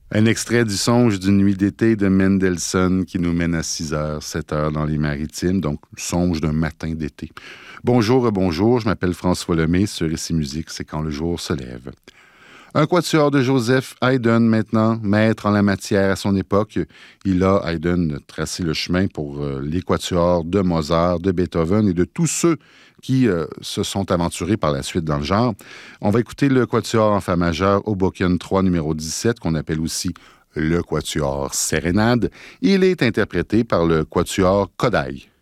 Un extrait du Songe d'une nuit d'été de Mendelssohn qui nous mène à 6h, 7h dans les Maritimes, donc Songe d'un matin d'été. Bonjour, bonjour, je m'appelle François Lemay, sur Ici Musique, c'est quand le jour se lève. Un quatuor de Joseph Haydn maintenant, maître en la matière à son époque. Il a, Haydn, tracé le chemin pour les quatuors de Mozart, de Beethoven et de tous ceux qui se sont aventurés par la suite dans le genre. On va écouter le quatuor en fa majeur Hoboken 3 numéro 17, qu'on appelle aussi le quatuor Sérénade. Il est interprété par le quatuor Kodály.